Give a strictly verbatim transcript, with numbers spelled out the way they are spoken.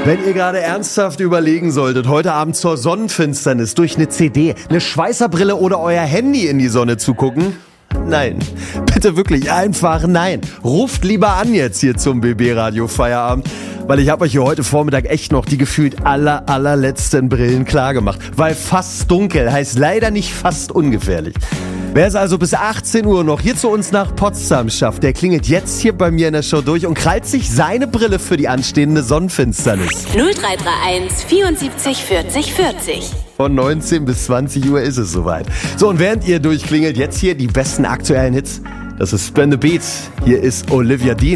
Wenn ihr gerade ernsthaft überlegen solltet, heute Abend zur Sonnenfinsternis durch eine C D, eine Schweißerbrille oder euer Handy in die Sonne zu gucken, nein, bitte wirklich einfach nein. Ruft lieber an jetzt hier zum B B-Radio Feierabend, weil ich habe euch hier heute Vormittag echt noch die gefühlt aller, allerletzten Brillen klargemacht. Weil fast dunkel heißt leider nicht fast ungefährlich. Wer es also bis achtzehn Uhr noch hier zu uns nach Potsdam schafft, der klingelt jetzt hier bei mir in der Show durch und krallt sich seine Brille für die anstehende Sonnenfinsternis. null drei drei eins vierundsiebzig vierzig vierzig. Von neunzehn bis zwanzig Uhr ist es soweit. So, und während ihr durchklingelt, jetzt hier die besten aktuellen Hits. Das ist Spin the Beat. Hier ist Olivia Dean.